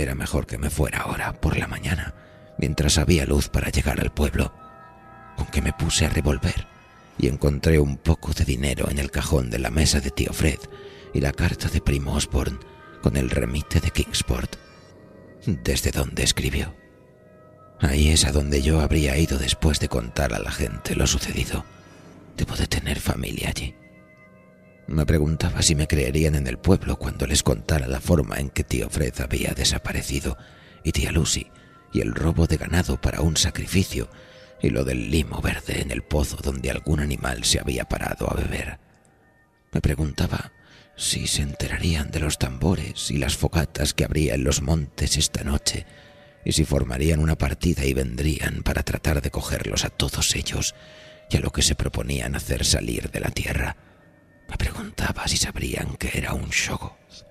era mejor que me fuera ahora, por la mañana, mientras había luz para llegar al pueblo. Con que me puse a revolver y encontré un poco de dinero en el cajón de la mesa de tío Fred y la carta de primo Osborne con el remite de Kingsport, desde donde escribió. Ahí es a donde yo habría ido después de contar a la gente lo sucedido. Debo de tener familia allí. Me preguntaba si me creerían en el pueblo cuando les contara la forma en que tío Fred había desaparecido y tía Lucy y el robo de ganado para un sacrificio y lo del limo verde en el pozo donde algún animal se había parado a beber. Me preguntaba si se enterarían de los tambores y las fogatas que habría en los montes esta noche y si formarían una partida y vendrían para tratar de cogerlos a todos ellos y a lo que se proponían hacer salir de la tierra. Me preguntaba si sabrían que era un Shoggoth.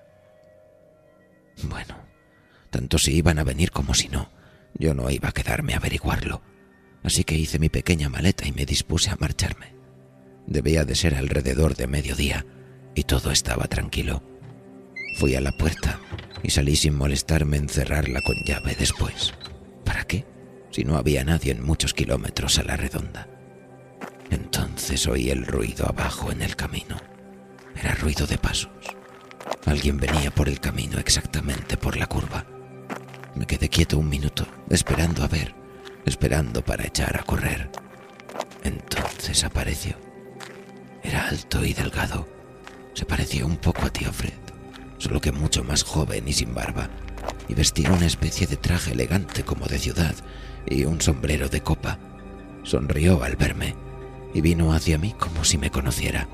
Bueno, tanto si iban a venir como si no, yo no iba a quedarme a averiguarlo. Así que hice mi pequeña maleta y me dispuse a marcharme. Debía de ser alrededor de mediodía y todo estaba tranquilo. Fui a la puerta y salí sin molestarme en cerrarla con llave después. ¿Para qué? Si no había nadie en muchos kilómetros a la redonda. Entonces oí el ruido abajo en el camino. Era ruido de pasos. Alguien venía por el camino exactamente por la curva. Me quedé quieto un minuto, esperando a ver, esperando para echar a correr. Entonces apareció. Era alto y delgado. Se parecía un poco a tío Fred, solo que mucho más joven y sin barba, y vestía una especie de traje elegante como de ciudad y un sombrero de copa. Sonrió al verme y vino hacia mí como si me conociera.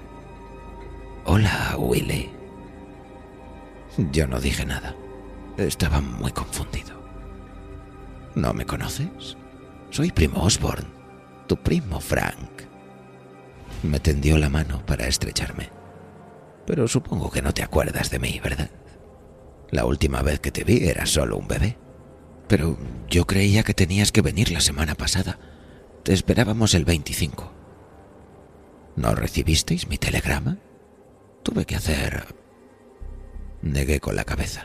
«Hola, Willy». Yo no dije nada. Estaba muy confundido. «¿No me conoces? Soy primo Osborne, tu primo Frank». Me tendió la mano para estrecharme. «Pero supongo que no te acuerdas de mí, ¿verdad? La última vez que te vi era solo un bebé. Pero yo creía que tenías que venir la semana pasada. Te esperábamos el 25. ¿No recibisteis mi telegrama? Tuve que hacer...». Negué con la cabeza.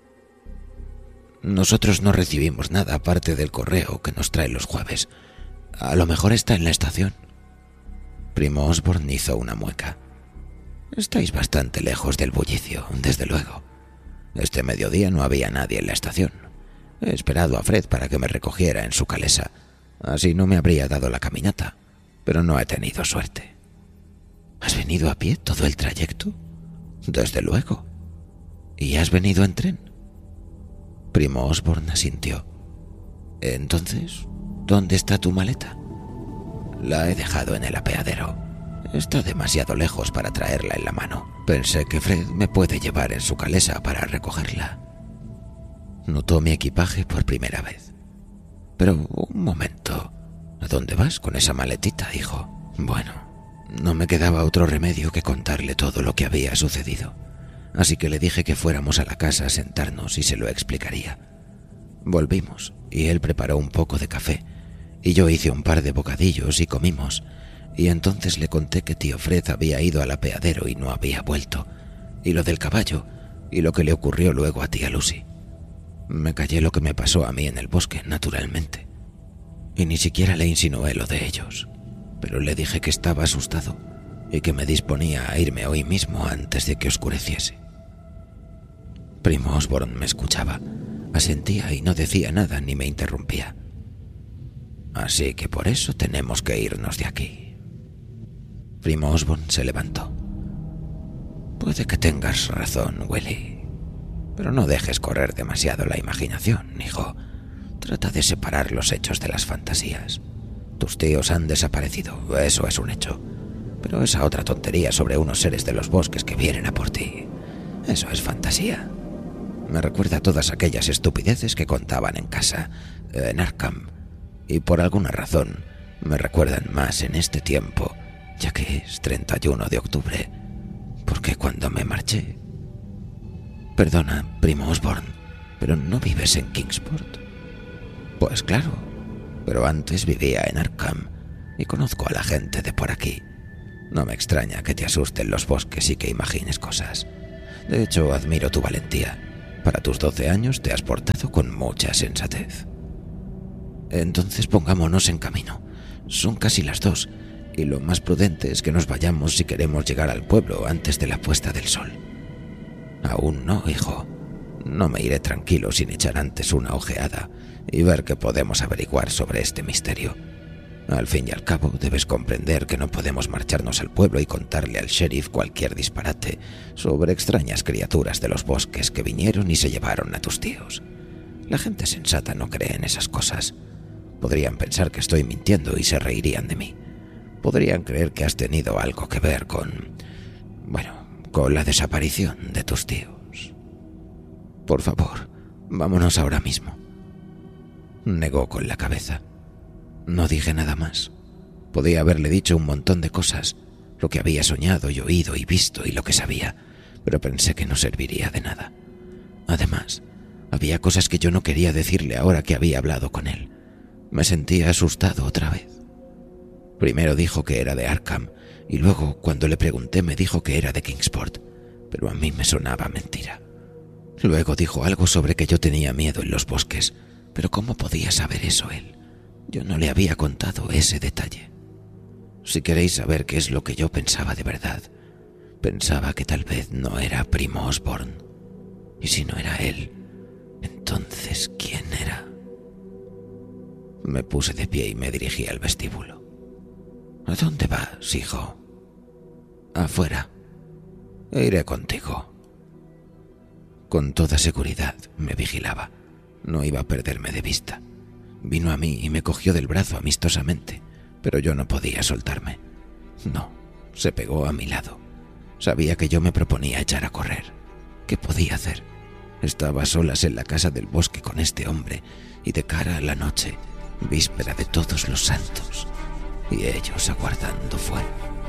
«Nosotros no recibimos nada aparte del correo que nos trae los jueves. A lo mejor está en la estación». Primo Osborne hizo una mueca. «Estáis bastante lejos del bullicio, desde luego. Este mediodía no había nadie en la estación. He esperado a Fred para que me recogiera en su calesa. Así no me habría dado la caminata, pero no he tenido suerte». «¿Has venido a pie todo el trayecto?» «Desde luego». «¿Y has venido en tren?» Primo Osborne asintió. «Entonces, ¿dónde está tu maleta?» «La he dejado en el apeadero. Está demasiado lejos para traerla en la mano. Pensé que Fred me puede llevar en su calesa para recogerla». Notó mi equipaje por primera vez. «Pero un momento. ¿A dónde vas con esa maletita, hijo?» Bueno, no me quedaba otro remedio que contarle todo lo que había sucedido. Así que le dije que fuéramos a la casa a sentarnos y se lo explicaría. Volvimos y él preparó un poco de café y yo hice un par de bocadillos y comimos, y entonces le conté que tío Fred había ido al apeadero y no había vuelto, y lo del caballo y lo que le ocurrió luego a tía Lucy. Me callé lo que me pasó a mí en el bosque, naturalmente, y ni siquiera le insinué lo de ellos, pero le dije que estaba asustado y que me disponía a irme hoy mismo antes de que oscureciese. Primo Osborne me escuchaba, asentía y no decía nada ni me interrumpía. «Así que por eso tenemos que irnos de aquí». Primo Osborne se levantó. «Puede que tengas razón, Willy, pero no dejes correr demasiado la imaginación, hijo. Trata de separar los hechos de las fantasías. Tus tíos han desaparecido, eso es un hecho. Pero esa otra tontería sobre unos seres de los bosques que vienen a por ti, eso es fantasía. Me recuerda a todas aquellas estupideces que contaban en casa, en Arkham, y por alguna razón me recuerdan más en este tiempo, ya que es 31 de octubre, porque cuando me marché... Perdona, primo Osborne, pero ¿no vives en Kingsport? Pues claro, pero antes vivía en Arkham y conozco a la gente de por aquí. No me extraña que te asusten los bosques y que imagines cosas. De hecho, admiro tu valentía. Para tus 12 años te has portado con mucha sensatez. Entonces pongámonos en camino. Son casi las 2, y lo más prudente es que nos vayamos si queremos llegar al pueblo antes de la puesta del sol. Aún no, hijo. No me iré tranquilo sin echar antes una ojeada y ver qué podemos averiguar sobre este misterio. Al fin y al cabo, debes comprender que no podemos marcharnos al pueblo y contarle al sheriff cualquier disparate sobre extrañas criaturas de los bosques que vinieron y se llevaron a tus tíos. La gente sensata no cree en esas cosas. Podrían pensar que estoy mintiendo y se reirían de mí. Podrían creer que has tenido algo que ver con la desaparición de tus tíos. Por favor, vámonos ahora mismo. Negó con la cabeza. No dije nada más. Podía haberle dicho un montón de cosas, lo que había soñado y oído y visto y lo que sabía, pero pensé que no serviría de nada. Además, había cosas que yo no quería decirle ahora que había hablado con él. Me sentía asustado otra vez. Primero dijo que era de Arkham, y luego, cuando le pregunté, me dijo que era de Kingsport, pero a mí me sonaba mentira. Luego dijo algo sobre que yo tenía miedo en los bosques, pero ¿cómo podía saber eso él? Yo no le había contado ese detalle. Si queréis saber qué es lo que yo pensaba de verdad, pensaba que tal vez no era Primo Osborn. Y si no era él, entonces ¿quién era? Me puse de pie y me dirigí al vestíbulo. ¿A dónde vas, hijo? Afuera. Iré contigo. Con toda seguridad me vigilaba. No iba a perderme de vista. Vino a mí y me cogió del brazo amistosamente, pero yo no podía soltarme. No, se pegó a mi lado. Sabía que yo me proponía echar a correr. ¿Qué podía hacer? Estaba a solas en la casa del bosque con este hombre y de cara a la noche, víspera de Todos los Santos, y ellos aguardando fuera.